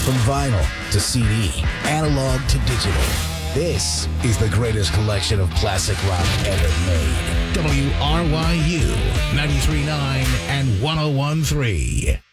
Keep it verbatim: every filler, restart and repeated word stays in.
From vinyl to C D, analog to digital, this is the greatest collection of classic rock ever made. W R Y U ninety-three point nine and one oh one point three.